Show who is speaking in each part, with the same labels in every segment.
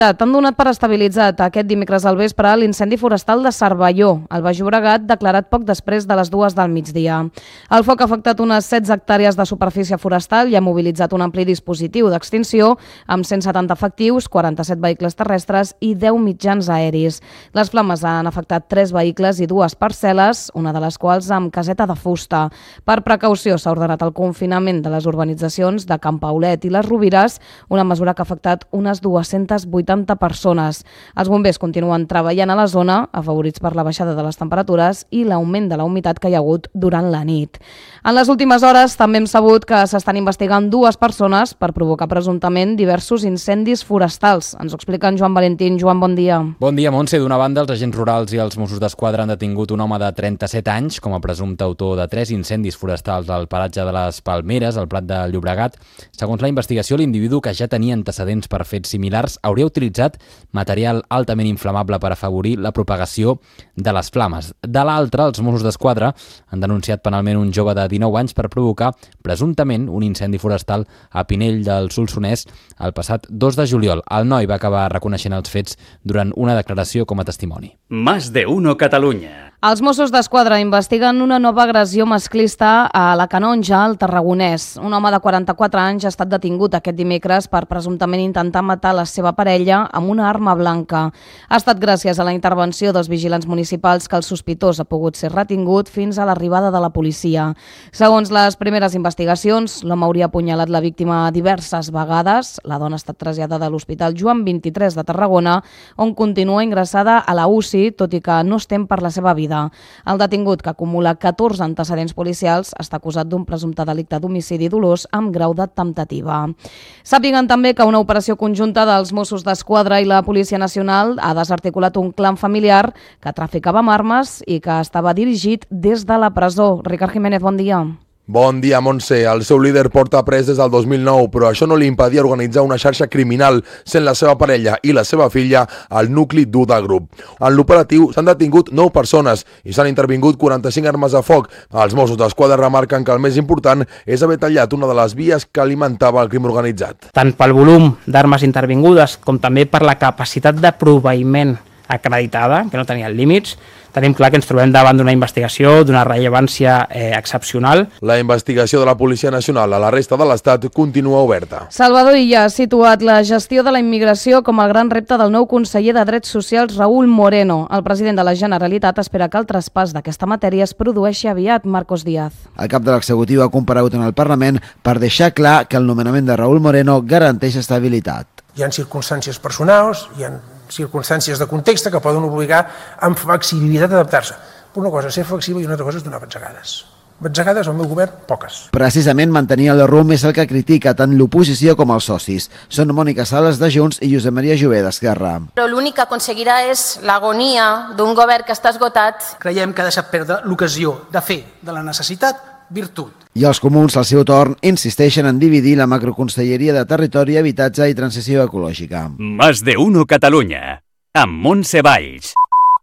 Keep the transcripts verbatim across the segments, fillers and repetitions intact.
Speaker 1: Han donat per estabilitzat aquest dimecres al vespre l'incendi forestal de Cervelló, al Baix Llobregat, declarat poc després de les dues del migdia. El foc ha afectat unes setze hectàrees de superfície forestal i ha mobilitzat un ampli dispositiu d'extinció amb cent setanta efectius, quaranta-set vehicles terrestres i deu mitjans aeris. Les flames han afectat tres vehicles i dues parcel·les, una de les quals amb caseta de fusta. Per precaució s'ha ordenat el confinament de les urbanitzacions de Can Paulet i les Rovires, una mesura que ha afectat unes dues-centes vuitanta persones. Els bombers continuen treballant a la zona, afavorits per la baixada de les temperatures i l'augment de la humitat que hi ha hagut durant la nit. En les últimes hores també hem sabut que s'estan investigant dues persones per provocar presumptament diversos incendis forestals. Ens ho explica en Joan Valentín. Joan, bon dia.
Speaker 2: Bon dia, Montse. D'una banda, els agents rurals i els Mossos d'Esquadra han detingut un home de trenta-set anys com a presumpte autor de tres incendis forestals al paratge de les Palmeres, al Prat de Llobregat. Segons la investigació, l'individu, que ja tenia antecedents per fets similars, hauria utilitzat material altament inflamable per afavorir la propagació de les flames. De l'altra, els Mossos d'Esquadra han denunciat penalment un jove de dinou anys per provocar presumptament un incendi forestal a Pinell del Solsonès el passat dos de juliol. El noi va acabar reconeixent els fets durant una declaració com a testimoni.
Speaker 3: Más de uno Catalunya.
Speaker 1: Els Mossos d'Esquadra investiguen una nova agressió masclista a la Canonja, al Tarragonès. Un home de quaranta-quatre anys ha estat detingut aquest dimecres per presumptament intentar matar la seva parella amb una arma blanca. Ha estat gràcies a la intervenció dels vigilants municipals que el sospitós ha pogut ser retingut fins a l'arribada de la policia. Segons les primeres investigacions, l'home hauria apunyalat la víctima diverses vegades. La dona ha estat traslladada a l'Hospital Joan vint-i-tres de Tarragona, on continua ingressada a la U C I, tot i que no es tem per la seva vida. El detingut, que acumula catorze antecedents policials, està acusat d'un presumpte delicte d'homicidi dolós amb grau de temptativa. Sàpiguen també que una operació conjunta dels Mossos d'Esquadra i la Policia Nacional ha desarticulat un clan familiar que traficava amb armes i que estava dirigit des de la presó. Ricard Jiménez, bon dia.
Speaker 4: Bon dia, Montse. El seu líder porta pres des del dos mil nou, però això no li impedia organitzar una xarxa criminal, sent la seva parella i la seva filla el nucli dur del grup. En l'operatiu s'han detingut nou persones i s'han intervingut quaranta-cinc armes de foc. Els Mossos d'Esquadra remarquen que el més important és haver tallat una de les vies que alimentava el crim organitzat.
Speaker 5: Tant pel volum d'armes intervingudes com també per la capacitat de proveïment acreditada, que no tenia límits, tenim clar que ens trobem davant d'una investigació d'una rellevància eh, excepcional.
Speaker 4: La investigació de la Policia Nacional a la resta de l'Estat continua oberta.
Speaker 1: Salvador Illa ha situat la gestió de la immigració com el gran repte del nou conseller de Drets Socials, Raúl Moreno. El president de la Generalitat espera que el traspàs d'aquesta matèria es produeixi aviat. Marcos Díaz.
Speaker 6: El cap de l'executiu ha comparegut en el Parlament per deixar clar que el nomenament de Raúl Moreno garanteix estabilitat.
Speaker 7: Hi ha circumstàncies personals, hi ha circumstàncies de context que poden obligar amb flexibilitat a adaptar-se. Però una cosa és ser flexible i una altra cosa és donar batzegades. Batzegades al meu govern, poques.
Speaker 6: Precisament mantenir el rumb és el que critica tant l'oposició com els socis. Són Mònica Sales de Junts i Josep Maria Jové d'Esquerra.
Speaker 8: Però l'únic que aconseguirà és l'agonia d'un govern que està esgotat.
Speaker 9: Creiem que ha deixat perdre l'ocasió de fer de la necessitat virtut.
Speaker 6: I els comuns, al seu torn, insisteixen en dividir la macroconselleria de Territori, Habitatge i Transició Ecològica.
Speaker 3: Más de uno Catalunya, amb Montse Valls.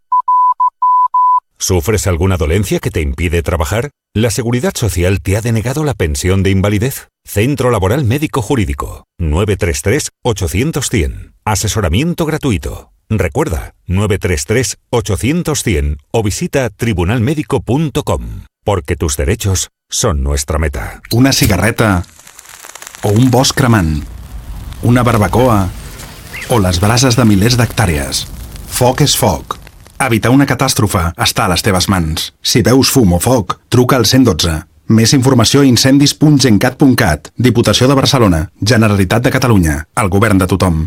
Speaker 10: ¿Sufres alguna dolencia que te impide trabajar? ¿La Seguridad Social te ha denegado la pensión de invalidez? Centro Laboral Médico Jurídico, nueve tres tres, ocho cero cero, cien. Asesoramiento gratuito. Recuerda, nueve tres tres, ocho cero cero, cien o visita tribunal médico punto com, porque tus derechos son nuestra meta.
Speaker 11: Una cigarreta o un bosc cremant, una barbacoa o les brases de milers d'hectàrees. Foc és foc. Evitar una catàstrofe està a les teves mans. Si veus fum o foc, truca al cent i dotze. Més informació a incendis punt gencat punt cat. Diputació de Barcelona. Generalitat de Catalunya. El govern de tothom.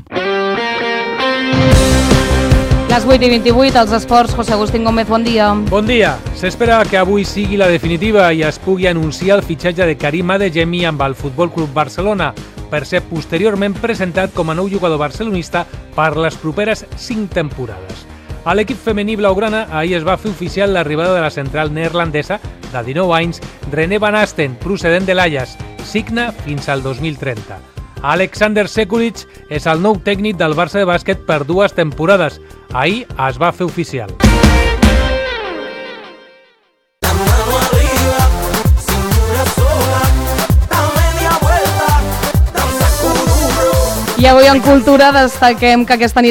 Speaker 1: Les vuit i vint-i-vuit, als esports, José Agustín Gómez, bon dia.
Speaker 12: Bon dia. S'espera que avui sigui la definitiva i es pugui anunciar el fitxatge de Karim Adeyemi amb el Futbol Club Barcelona, per ser posteriorment presentat com a nou jugador barcelonista per les properes cinc temporades. A l'equip femení blaugrana ahir es va fer oficial l'arribada de la central neerlandesa de dinou anys, René Van Asten, procedent de l'Ajax, signa fins al dos mil trenta. Alexander Sekulic és el nou tècnic del Barça de bàsquet per dues temporades. Ahir es va fer oficial.
Speaker 1: I avui en Cultura destaquem que aquesta nit